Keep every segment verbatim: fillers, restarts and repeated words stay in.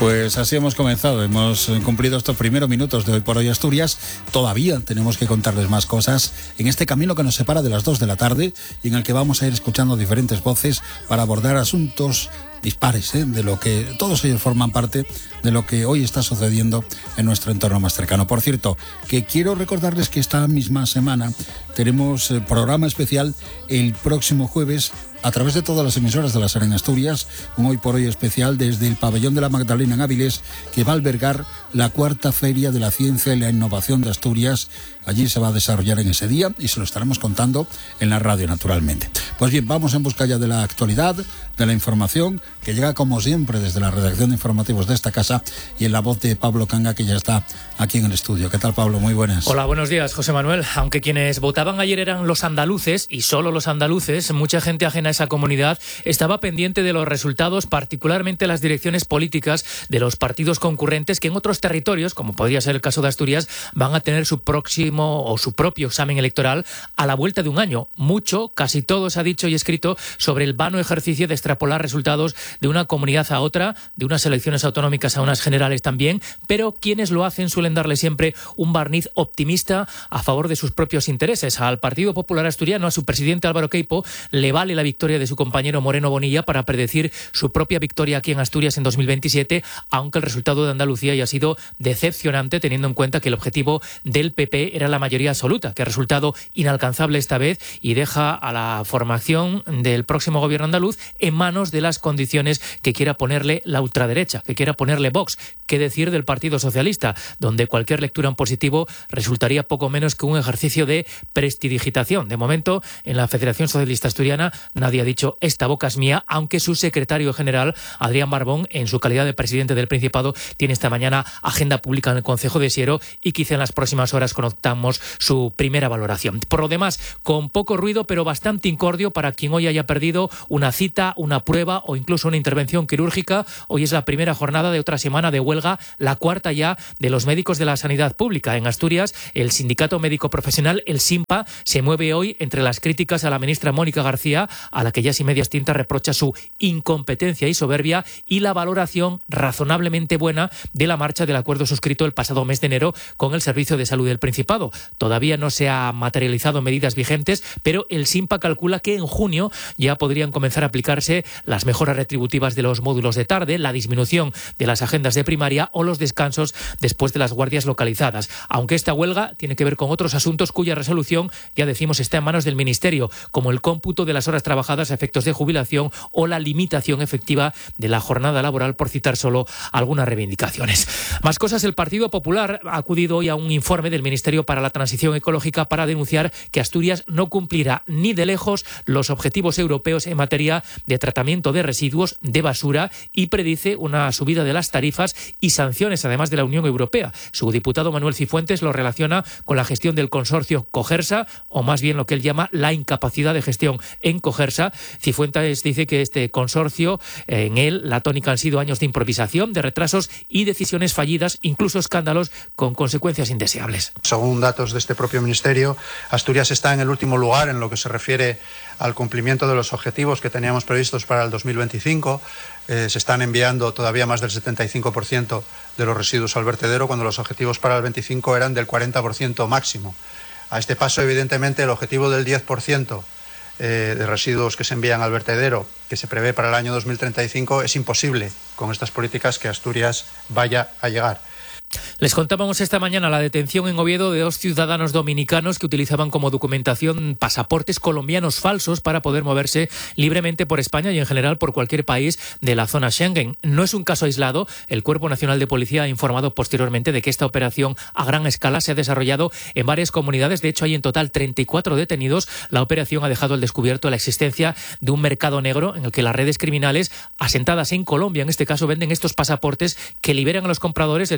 Pues así hemos comenzado, hemos cumplido estos primeros minutos de Hoy por Hoy Asturias. Todavía tenemos que contarles más cosas en este camino que nos separa de las dos de la tarde y en el que vamos a ir escuchando diferentes voces para abordar asuntos dispares, ¿eh? de lo que todos ellos forman parte de lo que hoy está sucediendo en nuestro entorno más cercano. Por cierto, que quiero recordarles que esta misma semana tenemos eh, programa especial el próximo jueves a través de todas las emisoras de la SER en Asturias, un Hoy por Hoy especial desde el Pabellón de la Magdalena en Áviles, que va a albergar la cuarta Feria de la Ciencia y la Innovación de Asturias. Allí se va a desarrollar en ese día y se lo estaremos contando en la radio, naturalmente. Pues bien, vamos en busca ya de la actualidad, de la información, que llega como siempre desde la redacción de informativos de esta casa y en la voz de Pablo Canga, que ya está aquí en el estudio. ¿Qué tal, Pablo? Muy buenas. Hola, buenos días, José Manuel. Aunque quienes votaban ayer eran los andaluces, y solo los andaluces, mucha gente ajena a esa comunidad estaba pendiente de los resultados, particularmente las direcciones políticas de los partidos concurrentes que en otros territorios, como podría ser el caso de Asturias, van a tener su próximo o su propio examen electoral a la vuelta de un año. Mucho, casi todo se ha dicho y escrito sobre el vano ejercicio de extrapolar resultados de una comunidad a otra, de unas elecciones autonómicas a unas generales también, pero quienes lo hacen suelen darle siempre un barniz optimista a favor de sus propios intereses. Al Partido Popular Asturiano, a su presidente Álvaro Queipo, le vale la victoria de su compañero Moreno Bonilla para predecir su propia victoria aquí en Asturias en dos mil veintisiete, aunque el resultado de Andalucía haya sido decepcionante, teniendo en cuenta que el objetivo del P P era la mayoría absoluta, que ha resultado inalcanzable esta vez y deja a la formación del próximo gobierno andaluz en manos de las condiciones que quiera ponerle la ultraderecha, que quiera ponerle Vox. ¿Qué decir del Partido Socialista, donde cualquier lectura en positivo resultaría poco menos que un ejercicio de prestidigitación? De momento, en la Federación Socialista Asturiana nadie ha dicho esta boca es mía, aunque su secretario general, Adrián Barbón, en su calidad de presidente del Principado, tiene esta mañana agenda pública en el Concejo de Siero y quizá en las próximas horas conozcamos su primera valoración. Por lo demás, con poco ruido, pero bastante incordio para quien hoy haya perdido una cita, una prueba o incluso una intervención quirúrgica. Hoy es la primera jornada de otra semana de huelga, la cuarta ya de los médicos de la sanidad pública. En Asturias, el Sindicato Médico Profesional, el SINPA, se mueve hoy entre las críticas a la ministra Mónica García, a la que ya sin medias tintas reprocha su incompetencia y soberbia, y la valoración razonablemente buena de la marcha del acuerdo suscrito el pasado mes de enero con el Servicio de Salud del Principado. Todavía no se ha materializado medidas vigentes, pero el SINPA calcula que en junio ya podrían comenzar a aplicarse las mejoras retributivas de los módulos de tarde, la disminución de las agendas de primaria o los descansos después de las guardias localizadas. Aunque esta huelga tiene que ver con otros asuntos cuya resolución, ya decimos, está en manos del Ministerio, como el cómputo de las horas trabajadas a efectos de jubilación o la limitación efectiva de la jornada laboral, por citar solo algunas reivindicaciones. Más cosas. El Partido Popular ha acudido hoy a un informe del Ministerio para la Transición Ecológica para denunciar que Asturias no cumplirá ni de lejos los objetivos europeos en materia de tratamiento de residuos de basura y predice una subida de las tarifas y sanciones, además de la Unión Europea. Su diputado Manuel Cifuentes lo relaciona con la gestión del consorcio Cogersa, o más bien lo que él llama la incapacidad de gestión en Cogersa. Cifuentes dice que este consorcio, en él, la tónica han sido años de improvisación, de retrasos y decisiones fallidas, incluso escándalos con consecuencias indeseables. Según datos de este propio ministerio, Asturias está en el último lugar en lo que se refiere al cumplimiento de los objetivos que teníamos previstos para el dos mil veinticinco. Eh, se están enviando todavía más del setenta y cinco por ciento de los residuos al vertedero, cuando los objetivos para el veinticinco eran del cuarenta por ciento máximo. A este paso, evidentemente, el objetivo del diez por ciento eh, de residuos que se envían al vertedero, que se prevé para el año dos mil treinta y cinco, es imposible con estas políticas que Asturias vaya a llegar. Les contábamos esta mañana la detención en Oviedo de dos ciudadanos dominicanos que utilizaban como documentación pasaportes colombianos falsos para poder moverse libremente por España y en general por cualquier país de la zona Schengen. No es un caso aislado. El Cuerpo Nacional de Policía ha informado posteriormente de que esta operación a gran escala se ha desarrollado en varias comunidades. De hecho, hay en total treinta y cuatro detenidos. La operación ha dejado al descubierto la existencia de un mercado negro en el que las redes criminales asentadas en Colombia, en este caso, venden estos pasaportes que liberan a los compradores de tener que obtener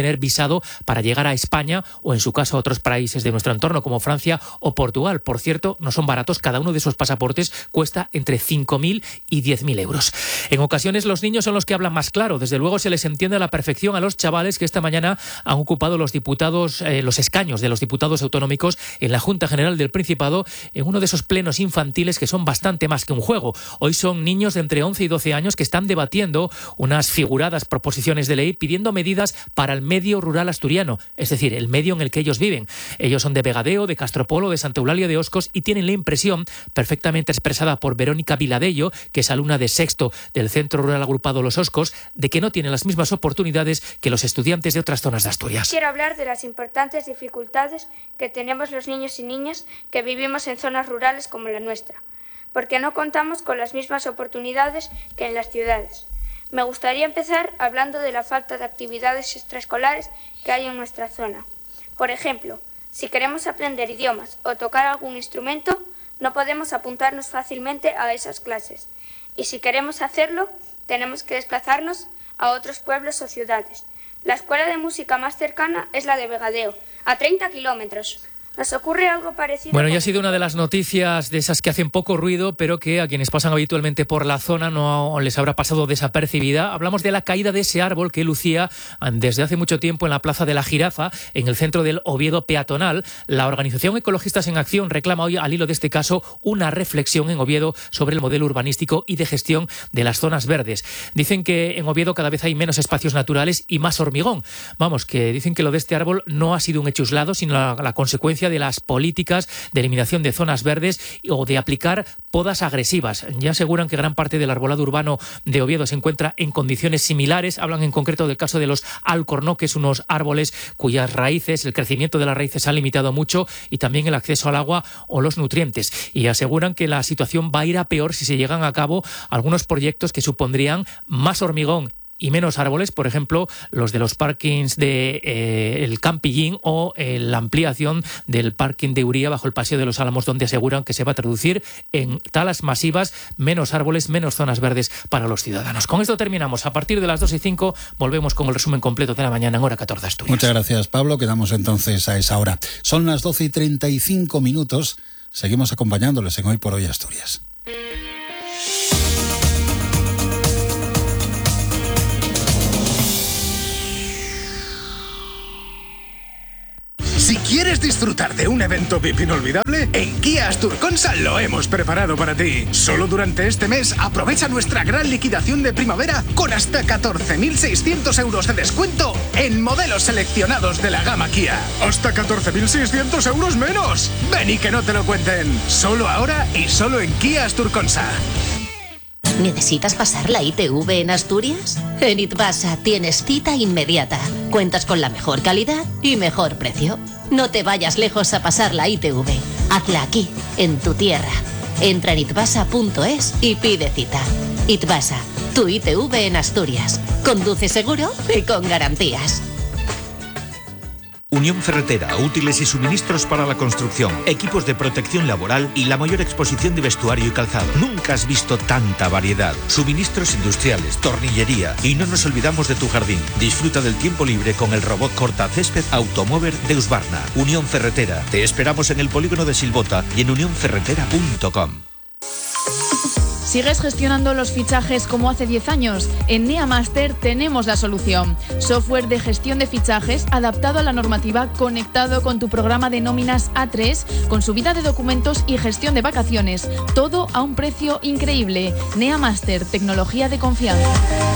tener visado para llegar a España o, en su caso, a otros países de nuestro entorno como Francia o Portugal. Por cierto, no son baratos, cada uno de esos pasaportes cuesta entre cinco mil y diez mil euros. En ocasiones los niños son los que hablan más claro. Desde luego se les entiende a la perfección a los chavales que esta mañana han ocupado los diputados, eh, los escaños de los diputados autonómicos en la Junta General del Principado, en uno de esos plenos infantiles que son bastante más que un juego. Hoy son niños de entre once y doce años que están debatiendo unas figuradas proposiciones de ley pidiendo medidas para el medio rural asturiano, es decir, el medio en el que ellos viven. Ellos son de Vegadeo, de Castropolo, de Santa Eulalia de Oscos y tienen la impresión, perfectamente expresada por Verónica Viladello, que es alumna de sexto del Centro Rural Agrupado Los Oscos, de que no tienen las mismas oportunidades que los estudiantes de otras zonas de Asturias. Quiero hablar de las importantes dificultades que tenemos los niños y niñas que vivimos en zonas rurales como la nuestra, porque no contamos con las mismas oportunidades que en las ciudades. Me gustaría empezar hablando de la falta de actividades extraescolares que hay en nuestra zona. Por ejemplo, si queremos aprender idiomas o tocar algún instrumento, no podemos apuntarnos fácilmente a esas clases. Y si queremos hacerlo, tenemos que desplazarnos a otros pueblos o ciudades. La escuela de música más cercana es la de Vegadeo, a treinta kilómetros. ¿Nos ocurre algo parecido? Bueno, ya ha sido una de las noticias de esas que hacen poco ruido, pero que a quienes pasan habitualmente por la zona no les habrá pasado desapercibida. Hablamos de la caída de ese árbol que lucía desde hace mucho tiempo en la Plaza de la Jirafa, en el centro del Oviedo peatonal. La organización Ecologistas en Acción reclama hoy, al hilo de este caso, una reflexión en Oviedo sobre el modelo urbanístico y de gestión de las zonas verdes. Dicen que en Oviedo cada vez hay menos espacios naturales y más hormigón. Vamos, que dicen que lo de este árbol no ha sido un hecho aislado, sino la, la consecuencia de las políticas de eliminación de zonas verdes o de aplicar podas agresivas. Ya aseguran que gran parte del arbolado urbano de Oviedo se encuentra en condiciones similares. Hablan en concreto del caso de los alcornoques, unos árboles cuyas raíces, el crecimiento de las raíces ha limitado mucho y también el acceso al agua o los nutrientes. Y aseguran que la situación va a ir a peor si se llegan a cabo algunos proyectos que supondrían más hormigón y menos árboles, por ejemplo, los de los parkings de eh, el Campillín o eh, la ampliación del parking de Uría bajo el Paseo de los Álamos, donde aseguran que se va a traducir en talas masivas, menos árboles, menos zonas verdes para los ciudadanos. Con esto terminamos. A partir de las dos y cinco volvemos con el resumen completo de la mañana en Hora catorce Asturias. Muchas gracias, Pablo. Quedamos entonces a esa hora. Son las doce y treinta y cinco minutos. Seguimos acompañándoles en Hoy por Hoy Asturias. Si quieres disfrutar de un evento V I P inolvidable, en Kia Asturconsa lo hemos preparado para ti. Solo durante este mes aprovecha nuestra gran liquidación de primavera con hasta catorce mil seiscientos euros de descuento en modelos seleccionados de la gama Kia. ¡Hasta catorce mil seiscientos euros menos! Ven y que no te lo cuenten. Solo ahora y solo en Kia Asturconsa. ¿Necesitas pasar la I T V en Asturias? En Itbasa tienes cita inmediata. Cuentas con la mejor calidad y mejor precio. No te vayas lejos a pasar la I T V. Hazla aquí, en tu tierra. Entra en itbasa punto es y pide cita. Itbasa, tu I T V en Asturias. Conduce seguro y con garantías. Unión Ferretera, útiles y suministros para la construcción, equipos de protección laboral y la mayor exposición de vestuario y calzado. Nunca has visto tanta variedad. Suministros industriales, tornillería y no nos olvidamos de tu jardín. Disfruta del tiempo libre con el robot cortacésped Automover de Husqvarna. Unión Ferretera. Te esperamos en el polígono de Silbota y en unión ferretera punto com. ¿Sigues gestionando los fichajes como hace diez años? En NeaMaster tenemos la solución. Software de gestión de fichajes adaptado a la normativa, conectado con tu programa de nóminas A tres, con subida de documentos y gestión de vacaciones. Todo a un precio increíble. NeaMaster, tecnología de confianza.